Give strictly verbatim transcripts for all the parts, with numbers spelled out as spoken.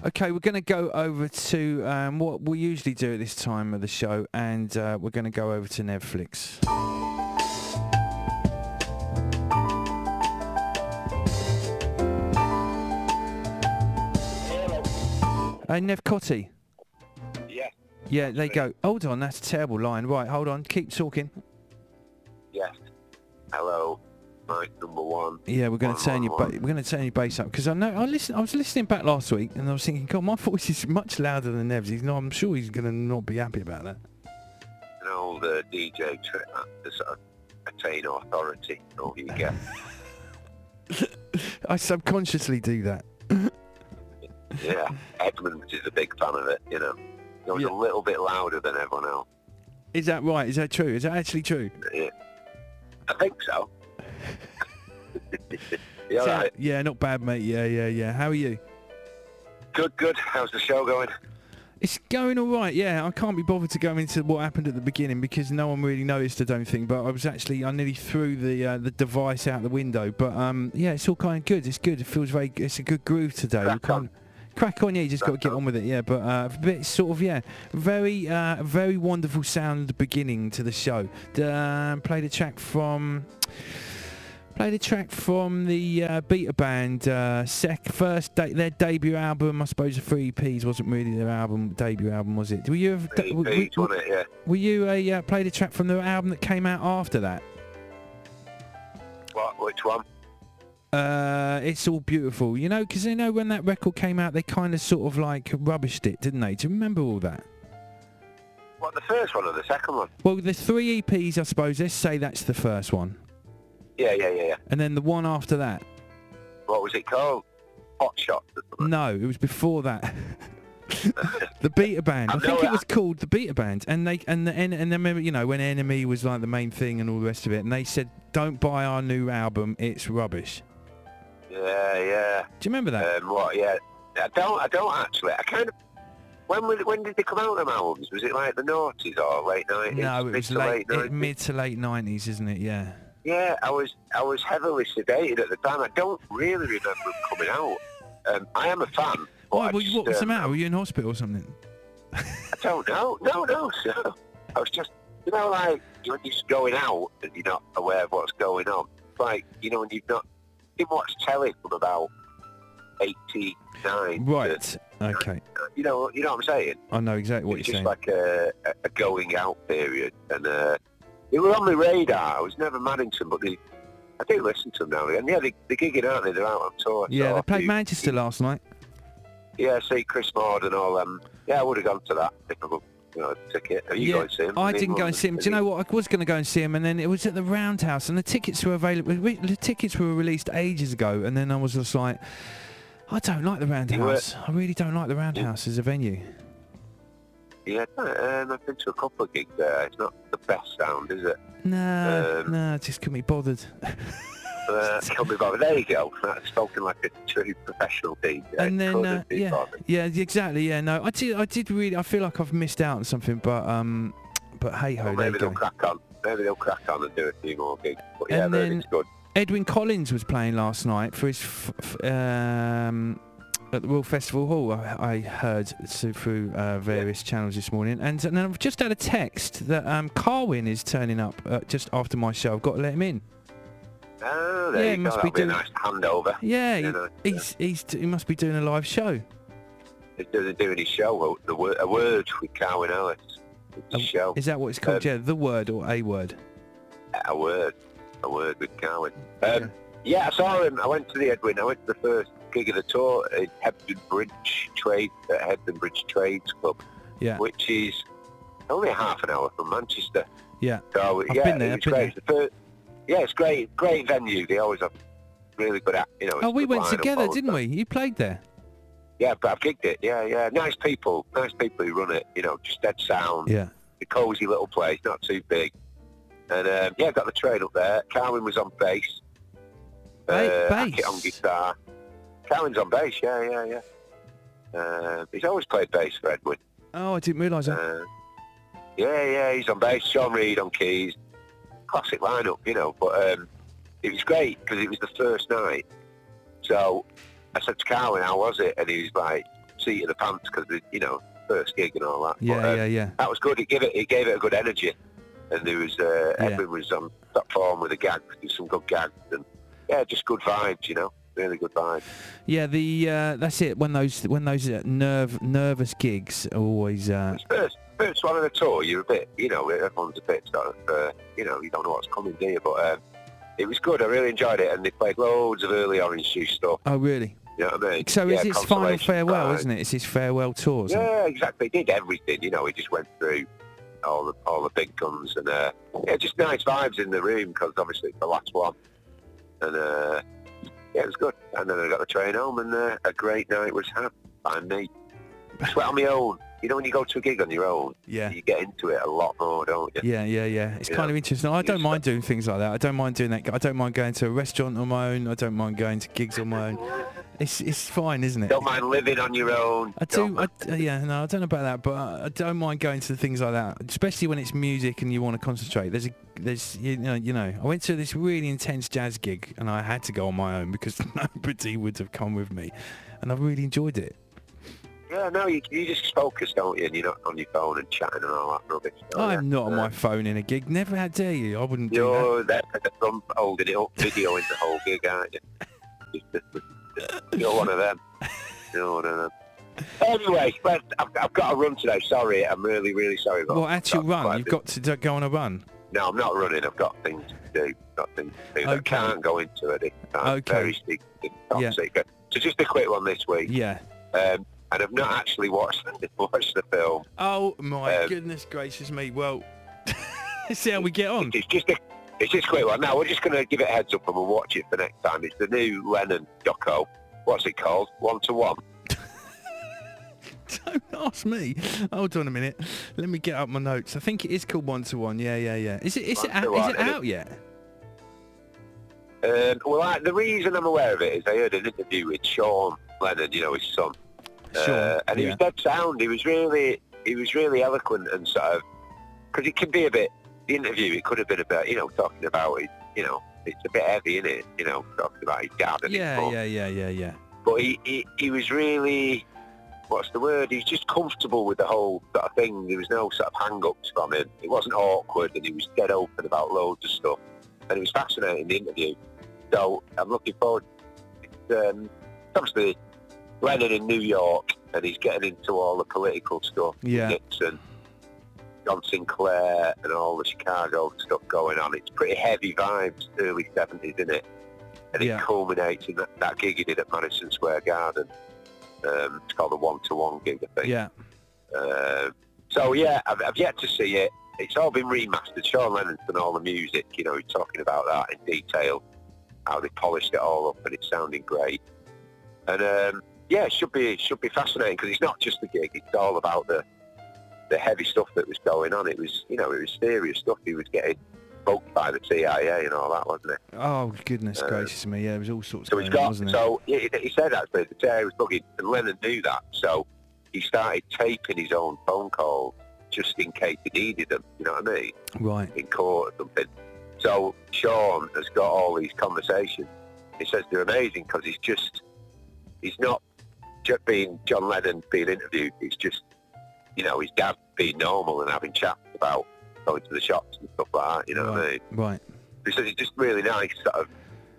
Okay, we're going to go over to um, what we usually do at this time of the show, and uh, we're going to go over to Netflix. Hey, Nev Cotty. Yeah. Yeah, there you go. Hold on, that's a terrible line. Right, hold on, keep talking. Yes. Hello, my number one. Yeah, we're going to turn your ba- we're going to turn your bass up because I know I listen. I was listening back last week and I was thinking, God, my voice is much louder than Nev's. He's not. I'm sure he's going to not be happy about that. An old uh, D J trick to sort of attain authority over your guest. I subconsciously do that. Yeah, Edmund is a big fan of it. You know, he was Yeah. a little bit louder than everyone else. Is that right? Is that true? Is that actually true? Yeah, I think so. You all So- right? Yeah, not bad, mate. Yeah, yeah, yeah. How are you? Good, good. How's the show going? It's going all right, yeah. I can't be bothered to go into what happened at the beginning because no one really noticed, I don't think. But I was actually, I nearly threw the uh, the device out the window. But um, yeah, it's all kind of good. It's good. It feels very. It's a good groove today. Crack We can't- on. Crack on, yeah. You just got to Crack get on. on with it, yeah. But uh, a bit sort of, yeah, very, uh, very wonderful sound at the beginning to the show. The, um, played a track from. Played a track from the uh, Beta Band, uh, sec first de- their debut album. I suppose the three E Ps wasn't really their album debut album, was it? Were you have, Three w- Ps, w- wasn't it? Yeah. were you a uh, played a track from the album that came out after that? What? Which one? Uh, it's all beautiful, you know, because you know when that record came out, they kind of sort of like rubbished it, didn't they? Do you remember all that? What, the first one or the second one? Well, the three E Ps, I suppose. Let's say that's the first one, Yeah, yeah, yeah, yeah. and then the one after that. What was it called? Hot Shot. or something? No, it was before that. The Beta Band. I, I think know it was called the Beta Band, and they and the and, and then remember, you know, when Enemy was like the main thing and all the rest of it, and they said, "Don't buy our new album; it's rubbish." Yeah, yeah. Do you remember that? Um, what? Yeah. I don't. I don't actually. I kind of. When was, when did they come out? Them albums? Was it like the noughties or late nineties? no, it mid was to late, late it, nineties? mid to late nineties, isn't it? Yeah. Yeah, I was. I was heavily sedated at the time. I don't really remember them coming out. Um, I am a fan. But Why, I well, just, what was the um, matter? Were you in hospital or something? I don't know. No, no. So I was just, you know, like when you're just going out and you're not aware of what's going on. It's like, you know, when you've not didn't watch telly from about eighty-nine. Right. to- Okay. you know, you know what I'm saying? I know exactly what It's you're just saying. like a, a- a going out period, and uh, they were on my radar. I was never Maddington, but they, I do listen to them now. And yeah, they, they're gigging, aren't they? They're out on tour. Yeah, so they played you- Manchester last night. Yeah, see Chris Maud and all them. Yeah, I would have gone to that if I got, you know, a ticket. Are you Yeah, going to see him? I Is he didn't go and London? see him. Do you know what? I was going to go and see him, and then it was at the Roundhouse, and the tickets were available. The tickets were released ages ago, and then I was just like, I don't like the Roundhouse. I really don't like the Roundhouse as a venue. Yeah, um, I've been to a couple of gigs there. It's not the best sound, is it? Nah, Um, nah, just couldn't be bothered. Uh, can't be bothered. There you go. That's spoken like a true professional D J. And then, Couldn't uh, be yeah, bothered. yeah, exactly. Yeah, no, I did, I did really. I feel like I've missed out on something, but um, but hey ho, Well, there maybe you they'll go. crack on. Maybe they'll crack on and do a few more gigs. But yeah, And no, then- it's good. Edwin Collins was playing last night for his f- f- um, at the Royal Festival Hall. I, I heard so through uh, various channels this morning, and, and then I've just had a text that um, Carwin is turning up uh, just after my show. I've got to let him in. Oh, there Yeah, you go. must be That'll be a doing- nice handover. Yeah, You he, know, he's he's he must be doing a live show. He's doing, doing his show, the word, a word with Carwin Ellis. It's a Oh, show. Is that what it's called? Um, yeah, the word or a word. A word. A word with Carwin. Um, Yeah. yeah, I saw him. I went to the Edwin. I went to the first gig of the tour at Hebden Bridge Trade, at Hebden Bridge Trades Club, Yeah, which is only a half an hour from Manchester. yeah. So I've yeah, been there, it I've was been great. It's the first, yeah, it's great, great venue. They always have really good, act- you know. Oh, it's we good went lineup together, all the didn't time. we? You played there. Yeah, but I've gigged it. Yeah, yeah, nice people, nice people who run it. You know, just dead sound. Yeah. A cosy little place, not too big. And um, yeah, got the train up there. Carwin was on bass. Ba- uh, bass? Hackett on guitar. Carwin's on bass. Yeah, yeah, yeah. Uh, he's always played bass for Edwin. Oh, I didn't realise that. Uh, yeah, yeah, he's on bass. Sean Reed on keys. Classic lineup, you know. But um, it was great because it was the first night. So I said to Carwin, how was it? And he was like, as seat of the pants because, you know, first gig and all that. Yeah, but, um, yeah, yeah. That was good. It gave it, it gave it a good energy. And there was, uh, Yeah. everyone was on top form with the gags, there's some good gags. And, yeah, just good vibes, you know, really good vibes. Yeah, the uh, that's it. When those when those uh, nerve nervous gigs are always. Uh, It's first, first one on the tour, you're a bit, you know, everyone's a bit sort of, uh, you know, you don't know what's coming, do you? But um, it was good. I really enjoyed it. And they played loads of early Orange Juice stuff. oh, really? You know what I mean? So yeah, is his final Consolation farewell, Prize. isn't it? It's his farewell tour. Isn't it? Yeah, exactly. He did everything. You know, he just went through all the all the big guns and uh, yeah, just nice vibes in the room because obviously it's the last one. And uh, yeah, it was good. And then I got the train home and uh, a great night was had by me. Sweat on my own. You know, when you go to a gig on your own, Yeah. you get into it a lot more, don't you? Yeah, yeah, yeah. It's Yeah. kind of interesting. I don't Yes. mind doing things like that. I don't mind doing that. I don't mind going to a restaurant on my own. I don't mind going to gigs on my own. It's it's fine, isn't it? Don't mind living on your own. I Don't do. I, mind- uh, yeah, no, I don't know about that, but I, I don't mind going to things like that, especially when it's music and you want to concentrate. There's a, there's, you know, you know, I went to this really intense jazz gig and I had to go on my own because nobody would have come with me, and I really enjoyed it. Yeah, no, you, you just focus, don't you? And you're not on your phone and chatting and all that rubbish. Oh, yeah. I'm not on Uh, my phone in a gig. Never had dare you. I wouldn't do that. You're there at the front holding it up, videoing the whole gig, aren't you? You're one of them. You're one of them. Anyway, but I've, I've got to run today. Sorry, I'm really, really sorry about Well, at your got quite run, a you've bit- got to do- go on a run. No, I'm not running. I've got things to do. Got things to do. that I Okay. can't go into it. I'm Okay. very secret, top Yeah. secret. So just a quick one this week. Yeah. Um, and I've not actually watched watched the film. Oh my Um, goodness gracious me. Well, let's see how we get on. It's just a, it's just a quick one. Now we're just going to give it a heads up and we'll watch it for next time. It's the new Lennon doco. What's it called? One to One. Don't ask me. Hold on a minute. Let me get up my notes. I think it is called One to One. Yeah, yeah, yeah. Is it? Is it? One Out, to is One, it isn't it? out yet? Um, well, I, the reason I'm aware of it is I heard an interview with Sean Lennon, you know, his son, Sure. uh, and he yeah. was dead sound. He was really, he was really eloquent and sort of, because it can be a bit. The interview, it could have been about, you know, talking about it. You know, it's a bit heavy, isn't it? You know, talking about his dad and his Yeah, mum. yeah, yeah, yeah, yeah. But he, he, he was really, what's the word? He was just comfortable with the whole sort of thing. There was no sort of hang-ups from him. It wasn't awkward, and he was dead open about loads of stuff. And it was fascinating, the interview. So I'm looking forward. It's, um, obviously, Lennon in New York, and he's getting into all the political stuff. Yeah. Nixon, John Sinclair, and all the Chicago stuff going on. It's pretty heavy vibes, early seventies, isn't it? And Yeah. it culminates in that, that gig he did at Madison Square Garden. Um, it's called the one-to-one gig, I think. Yeah. Uh, so, yeah, I've, I've yet to see it. It's all been remastered. Sean Lennon's done all the music. You know, he's talking about that in detail, how they polished it all up, and it's sounding great. And, um, yeah, it should be it should be fascinating, because it's not just the gig. It's all about the the heavy stuff that was going on. It was, you know, it was serious stuff. He was getting poked by the C I A and all that, wasn't it? Oh goodness Uh, gracious me. Yeah, it was all sorts So going he's on, got, wasn't it? so he, he said actually the C I A was bugging, and Lennon knew that. So he started taping his own phone calls just in case he needed them, you know what I mean, Right. in court or something. So Sean has got all these conversations. He says they're amazing because he's just, he's not just being John Lennon being interviewed. It's just, you know, his dad being normal and having chats about going to the shops and stuff like that, you know what I mean? Right. He says it's just really nice sort of,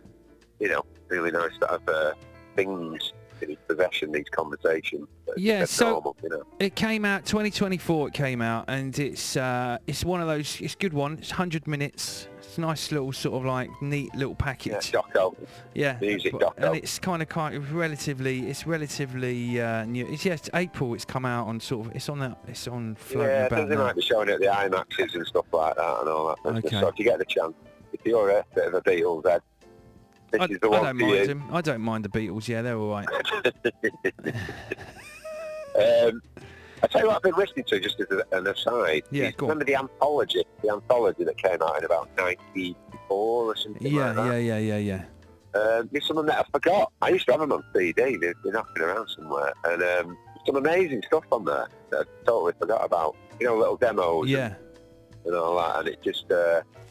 you know, really nice sort of uh, things in his possession, these conversations. That's- Yeah, that's so- normal, you know. It came out twenty twenty-four. It came out, and it's uh, it's one of those. It's a good one. It's one hundred minutes. It's a nice little sort of like neat little Yeah, package. doco. Yeah. Music but- doco. And it's kind of kind of relatively. It's relatively uh, new. It's yes, April. It's come out on sort of. It's on that. It's on floating Yeah, I about think they now. might be showing it at the IMAXs and stuff like that and all that. business. Okay. So if you get the chance, if you're a bit of a Beatles head, this I, is the I one don't for mind you. them. I don't mind the Beatles. Yeah, they're all right. um, I tell you what I've been listening to, just as a- an aside. Yeah, is go on. remember the anthology? The anthology that came out in about ninety-four or something Yeah, like that? yeah, yeah, yeah, yeah. Um, there's some that I forgot. I used to have them on C D. They've been knocking around somewhere. And um, some amazing stuff on there that I totally forgot about. You know, little demos Yeah. and all that. And it just, uh,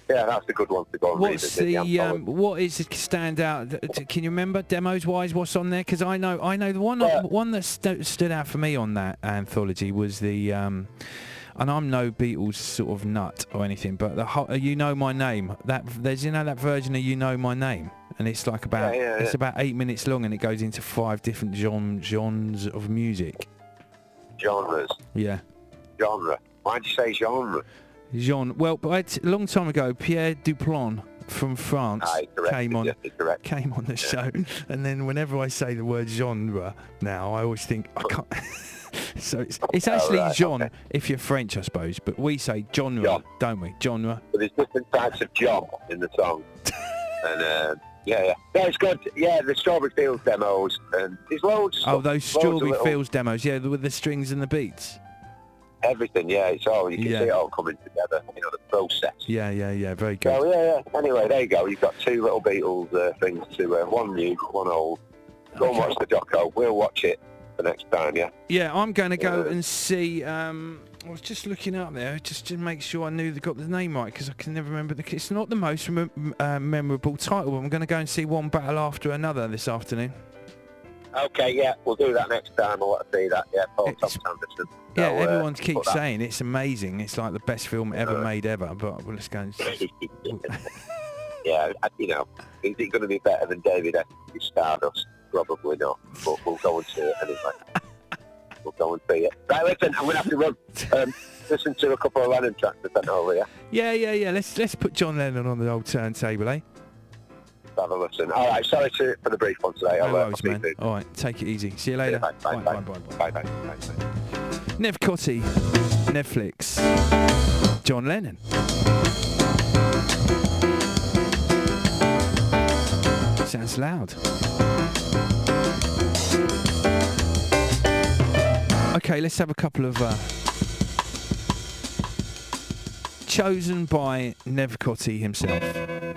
yeah, that's a good one to go and What's read. the um, what is it stand out? Can you remember demos wise what's on there? Because I know I know the one Yeah. one that st- stood out for me on that anthology was the. Um, and I'm no Beatles sort of nut or anything, but the ho- You Know My Name. That there's you know that version of You Know My Name, and it's like about Yeah, yeah, it's yeah. about eight minutes long, and it goes into five different gen- genres of music. Genres. Yeah. Genre. Why'd you say genre? Jean, well, but a long time ago, Pierre Duplan from France I corrected came on you, he corrected. came on the show, and then whenever I say the word genre now, I always think I can't. So it's it's actually Oh, right, Jean okay. if you're French, I suppose, but we say genre, John. don't we? Genre. But there's different types of John in the song. and uh, yeah, yeah. Yeah, it's good. Yeah, the Strawberry Fields demos, and there's loads of Oh, stuff, those loads of Strawberry little- Fields demos, yeah, with the strings and the beats. Everything, yeah, it's all, you can Yeah. see it all coming together, you know, the process. Yeah, yeah, yeah, very good. So, yeah, yeah. Anyway, there you go. You've got two little Beatles uh, things to, uh, one new, one old. Go and watch the doco. We'll watch it the next time, yeah? Yeah, I'm going to go Yeah. and see. Um, I was just looking up there just to make sure I knew they got the name right because I can never remember the. It's not the most rem- uh, memorable title, but I'm going to go and see One Battle After Another this afternoon. Okay, yeah, we'll do that next time. I'll let to see that, yeah, Paul It's- Thomas Anderson. Yeah, So, uh, everyone put keeps that- saying it's amazing. It's like the best film ever Uh. made ever. But well, let's go and see. yeah, I- you know, is it going to be better than David Attenborough's Stardust? Probably not, but we'll go and see it anyway. We'll go and see it. Right, listen, I'm going to have to run. Um, listen to a couple of Lennon tracks I sent over, yeah? Yeah, yeah, yeah. Let's let's put John Lennon on the old turntable, eh? Have a listen. All right, sorry to, for the brief one today. No I'll, uh, I'll worries, see you man. soon. All right, take it easy. See you later. Bye, bye, bye, bye. bye, bye. Bye, bye, bye, bye. Nev Cotty, Netflix, John Lennon. Sounds loud. Okay, let's have a couple of uh, chosen by Nev Cotty himself.